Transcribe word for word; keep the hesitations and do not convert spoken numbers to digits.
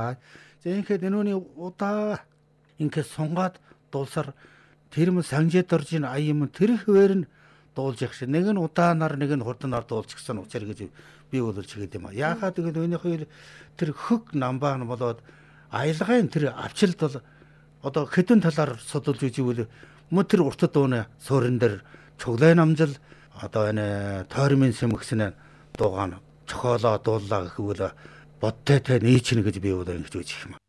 За зэнхэд энүүний удаа ингээд сунгаад дуулсаар тэр юм санжид орж ин ая юм тэр хөвөр нь дуулж явах шиг нэг нь удаанаар нэг нь хурданаар дуулж гисэн учраас гэж би бол чигээд юм а. Яахаа тэгээд өөнийхөө тэр хөг намбаа нь болоод аялгын тэр авчилд бол одоо хэдэн талаар судалж үзвэл мө тэр уртад дууны суурин дээр чуглай намжил одоо энэ тойрмын сэмгсэн дуугаан цохолоо дууллаа гэхвэл бодтой тэ нээчнэ гэж би бол ингэж үзэх юм.